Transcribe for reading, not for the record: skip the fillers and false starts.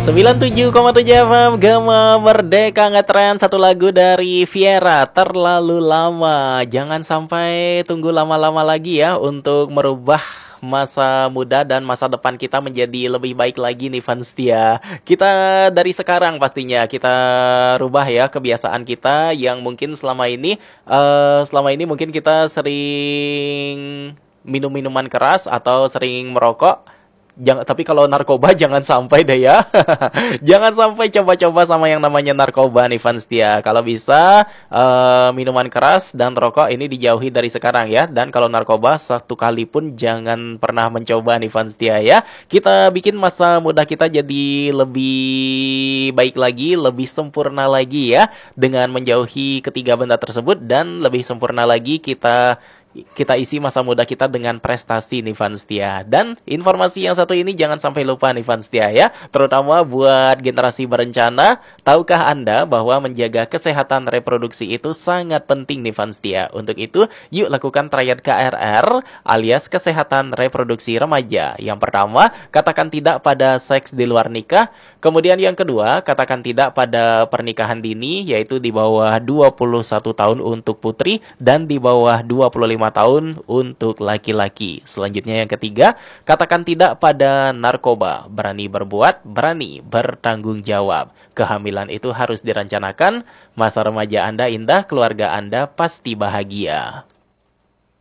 97,7 FM Gema Merdeka ngetren satu lagu dari Viera, Terlalu Lama. Jangan sampai tunggu lama-lama lagi ya untuk merubah masa muda dan masa depan kita menjadi lebih baik lagi nih fans setia. Kita dari sekarang pastinya kita rubah ya kebiasaan kita yang mungkin selama ini mungkin kita sering minum minuman keras atau sering merokok. Jangan, tapi kalau narkoba jangan sampai deh ya. Jangan sampai coba-coba sama yang namanya narkoba nih fans setia. Kalau bisa minuman keras dan rokok ini dijauhi dari sekarang ya. Dan kalau narkoba satu kali pun jangan pernah mencoba nih fans setia ya. Kita bikin masa muda kita jadi lebih baik lagi, lebih sempurna lagi ya, dengan menjauhi ketiga benda tersebut. Dan lebih sempurna lagi kita isi masa muda kita dengan prestasi nih fans setia. Dan informasi yang satu ini jangan sampai lupa nih fans setia ya, terutama buat generasi berencana. Tahukah Anda bahwa menjaga kesehatan reproduksi itu sangat penting nih fans setia? Untuk itu yuk lakukan triad KRR alias kesehatan reproduksi remaja. Yang pertama, katakan tidak pada seks di luar nikah. Kemudian yang kedua, katakan tidak pada pernikahan dini, yaitu di bawah 21 tahun untuk putri dan di bawah 25 tahun untuk laki-laki. Selanjutnya yang ketiga, katakan tidak pada narkoba. Berani berbuat, berani bertanggung jawab. Kehamilan itu harus direncanakan. Masa remaja Anda indah, keluarga Anda pasti bahagia.